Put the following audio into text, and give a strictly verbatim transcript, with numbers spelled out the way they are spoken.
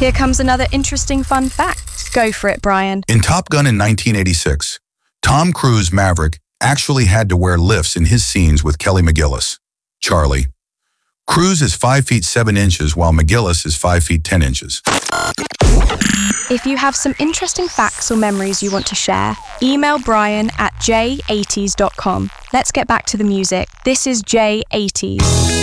Here comes another interesting fun fact. Go for it, Brian. In Top Gun in nineteen eighty-six, Tom Cruise Maverick actually had to wear lifts in his scenes with Kelly McGillis, Charlie. Cruise is five feet seven inches while McGillis is five feet ten inches. If you have some interesting facts or memories you want to share, email Brian at j eighties dot com. Let's get back to the music. This is J eighties.